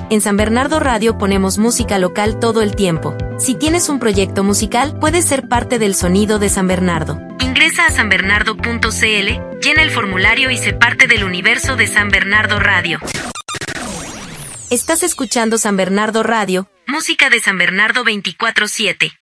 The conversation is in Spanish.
En San Bernardo Radio ponemos música local todo el tiempo. Si tienes un proyecto musical, puedes ser parte del sonido de San Bernardo. Ingresa a sanbernardo.cl, llena el formulario y sé parte del universo de San Bernardo Radio. Estás escuchando San Bernardo Radio, música de San Bernardo 24/7.